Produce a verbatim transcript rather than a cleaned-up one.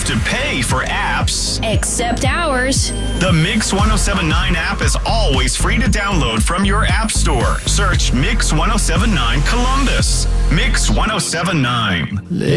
to pay for apps. Except ours. The Mix one oh seven point nine app is always free to download from your app store. Search Mix one oh seven point nine Columbus. Mix one oh seven point nine.